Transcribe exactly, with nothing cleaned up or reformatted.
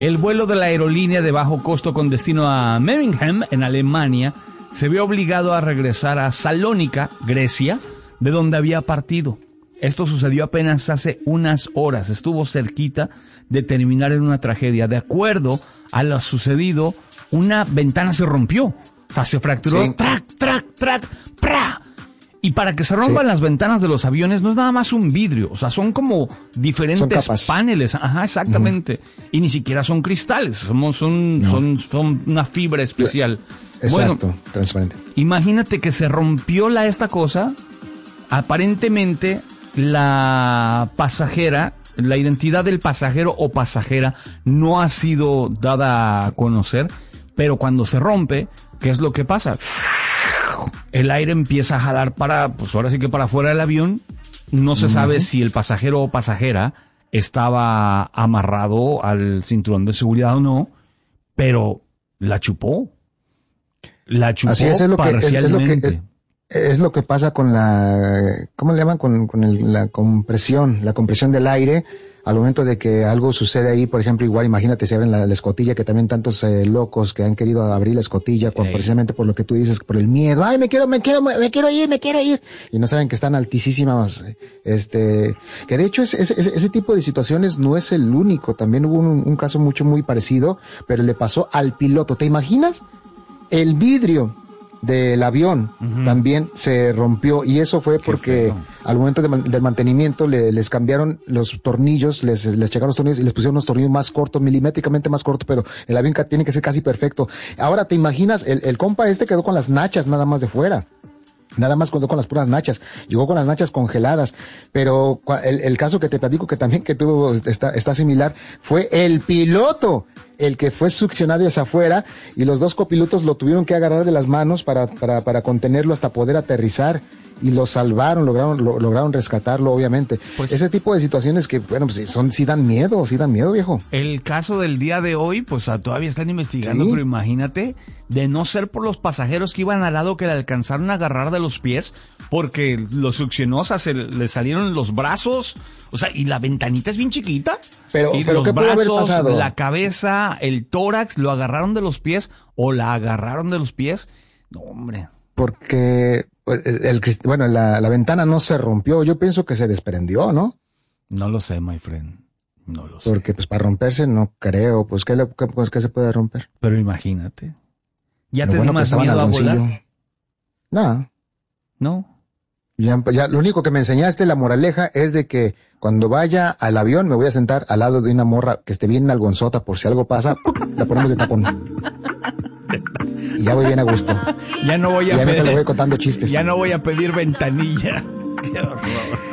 El vuelo de la aerolínea de bajo costo con destino a Memmingen, en Alemania, se vio obligado a regresar a Salónica, Grecia, de donde había partido. Esto sucedió apenas hace unas horas. Estuvo cerquita de terminar en una tragedia. De acuerdo a lo sucedido, una ventana se rompió. O sea, se fracturó. Sí. Trac, trac, trac, ¡pra! Y para que se rompan sí. las ventanas de los aviones no es nada más un vidrio. O sea, son como diferentes son paneles. Ajá, exactamente. Uh-huh. Y ni siquiera son cristales. Son, son, no. son, son una fibra especial. Exacto, bueno, transparente. Imagínate que se rompió la esta cosa. Aparentemente, la pasajera, la identidad del pasajero o pasajera no ha sido dada a conocer, pero cuando se rompe, ¿qué es lo que pasa? El aire empieza a jalar para, pues ahora sí que para afuera del avión. No se uh-huh. sabe si el pasajero o pasajera estaba amarrado al cinturón de seguridad o no, pero la chupó. La chupó Así es, es lo parcialmente. Que, es, es lo que, es lo que pasa con la, ¿cómo le llaman? Con, con el, la compresión, la compresión del aire. Al momento de que algo sucede ahí, por ejemplo, igual imagínate si abren la, la escotilla, que también tantos eh, locos que han querido abrir la escotilla, con, precisamente por lo que tú dices, por el miedo. Ay, me quiero, me quiero, me quiero ir, me quiero ir. Y no saben que están altísimas, este, que de hecho ese, ese, ese tipo de situaciones no es el único. También hubo un, un caso mucho, muy parecido, pero le pasó al piloto. ¿Te imaginas? El vidrio del avión uh-huh. también se rompió, y eso fue porque al momento de man- del mantenimiento le, les cambiaron los tornillos, les, les checaron los tornillos y les pusieron unos tornillos más cortos, milimétricamente más cortos, pero el avión tiene que ser casi perfecto. Ahora te imaginas, el, el compa este quedó con las nachas nada más de fuera. Nada más quedó con las puras nachas, llegó con las nachas congeladas, pero el, el caso que te platico que también que tuvo, está, está similar, fue el piloto, el que fue succionado hacia afuera, y los dos copilotos lo tuvieron que agarrar de las manos para, para, para contenerlo hasta poder aterrizar, y lo salvaron, lograron, lo, lograron rescatarlo, obviamente. Pues, ese tipo de situaciones que, bueno, pues son, sí dan miedo, sí dan miedo, viejo. El caso del día de hoy, pues todavía están investigando, ¿sí? Pero imagínate, de no ser por los pasajeros que iban al lado que le alcanzaron a agarrar de los pies, porque lo succionó, o sea, se le salieron los brazos, o sea, y la ventanita es bien chiquita. Pero, y pero los ¿qué pudo haber brazos, pasado? La cabeza, el tórax, lo agarraron de los pies, o la agarraron de los pies. No, hombre. Porque el, el, bueno, la, la ventana no se rompió, yo pienso que se desprendió, ¿no? No lo sé, my friend, no lo sé. Porque pues para romperse no creo, pues ¿qué, le, qué, pues, ¿qué se puede romper? Pero imagínate. ¿Ya te dio bueno, más pues, miedo a volar? Nada. ¿No? Ya, ya, lo único que me enseñaste, la moraleja, es de que cuando vaya al avión me voy a sentar al lado de una morra que esté bien algonzota, por si algo pasa, la ponemos de tapón. Y ya voy bien a gusto. Ya no voy a y ya pedir, me te lo voy contando chistes. Ya no voy a pedir ventanilla. Qué horror.